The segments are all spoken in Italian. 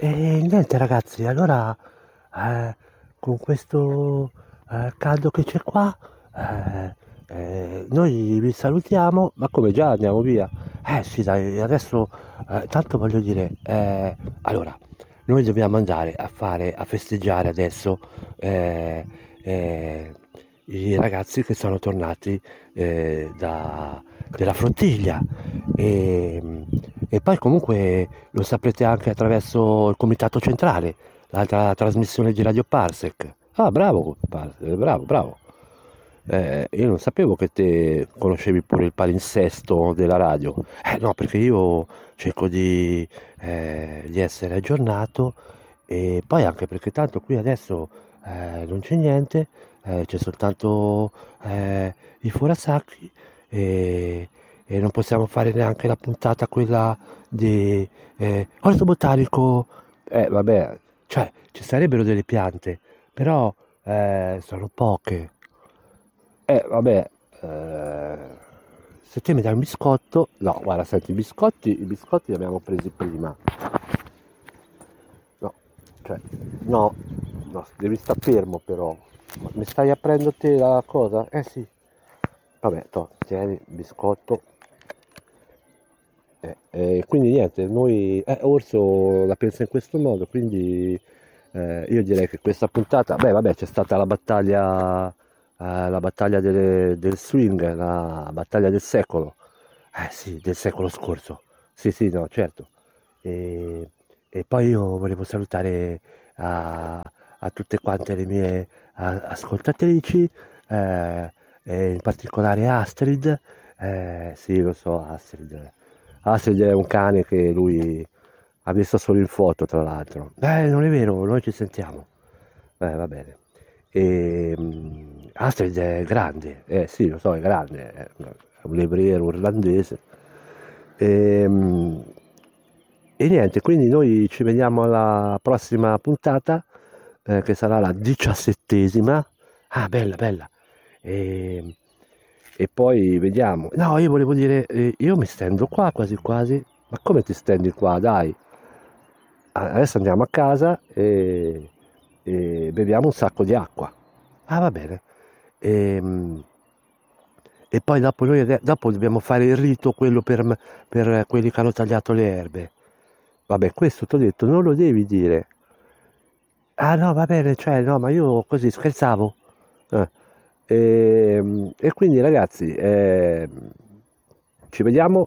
E niente ragazzi, allora eh, con questo caldo che c'è qua, noi vi salutiamo, ma come già andiamo via? Sì dai, adesso tanto voglio dire, allora, noi dobbiamo andare a festeggiare adesso eh, eh, i ragazzi che sono tornati della flottiglia e, e poi comunque lo saprete anche attraverso il Comitato Centrale, l'altra trasmissione di Radio Parsec. Ah, bravo, bravo, bravo. Io non sapevo che te conoscevi pure il palinsesto della radio. No, perché io cerco di essere aggiornato e poi anche perché tanto qui adesso non c'è niente, c'è soltanto i forasacchi e non possiamo fare neanche la puntata quella di orto botanico. Vabbè, cioè ci sarebbero delle piante, però sono poche. Vabbè, se te mi dai un biscotto, no, guarda, senti, i biscotti li abbiamo presi prima. No, cioè, no, no, devi stare fermo però. Mi stai aprendo te la cosa? Eh sì. Vabbè, tieni, biscotto. Quindi niente, noi, Orso la pensa in questo modo, quindi io direi che questa puntata, beh vabbè c'è stata la battaglia del swing, la battaglia del secolo, sì, del secolo scorso, sì sì, no, certo, e, e poi io volevo salutare a tutte quante le mie ascoltatrici, e in particolare Astrid, sì lo so Astrid. Astrid è un cane che lui ha visto solo in foto, tra l'altro. Non è vero, noi ci sentiamo. Va bene. Astrid è grande, sì, lo so, è grande, è un levriero irlandese. E, mm, e niente, quindi noi ci vediamo alla prossima puntata, che sarà la 17ª. Ah, bella, bella. E, e poi vediamo. No, io volevo dire, io mi stendo qua quasi quasi. Ma come ti stendi qua? Dai. Adesso andiamo a casa e beviamo un sacco di acqua. Ah, va bene. E, e poi dopo dopo dobbiamo fare il rito, quello per quelli che hanno tagliato le erbe. Vabbè, questo ti ho detto, non lo devi dire. Ah no, va bene, cioè no, ma io così scherzavo. Eh. E quindi ragazzi, ci vediamo.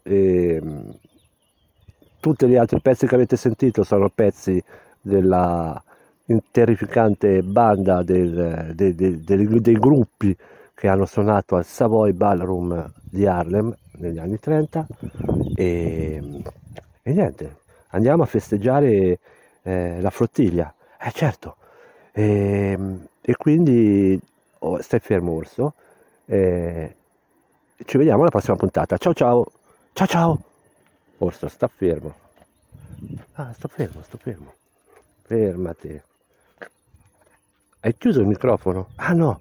Tutti gli altri pezzi che avete sentito sono pezzi della terrificante banda dei gruppi che hanno suonato al Savoy Ballroom di Harlem negli anni 30 e, e niente, andiamo a festeggiare la flottiglia, certo, e quindi stai fermo Orso, eh, ci vediamo alla prossima puntata, ciao ciao, ciao ciao, Orso sta fermo, sto fermo, sto fermo, fermati, hai chiuso il microfono? Ah no.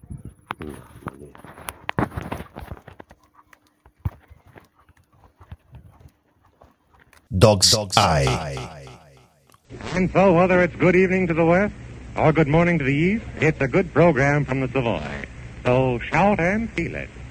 Dog's Eye. And so, whether it's good evening to the west or good morning to the east, it's a good program from the Savoy. So shout and feel it.